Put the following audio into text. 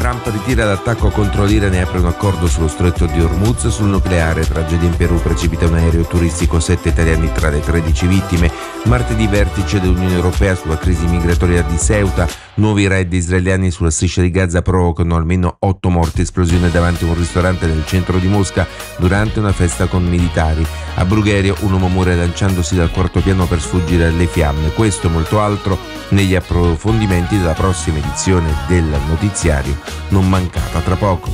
Trump ritira l'attacco contro l'Iran e apre un accordo sullo stretto di Hormuz. Sul nucleare, tragedia in Perù, precipita un aereo turistico, 7 italiani tra le 13 vittime. Martedì vertice dell'Unione Europea sulla crisi migratoria di Ceuta. Nuovi raid israeliani sulla striscia di Gaza provocano almeno 8 morti. Esplosione davanti a un ristorante nel centro di Mosca durante una festa con militari. A Brugherio un uomo muore lanciandosi dal quarto piano per sfuggire alle fiamme. Questo e molto altro negli approfondimenti della prossima edizione del notiziario. Non mancata tra poco.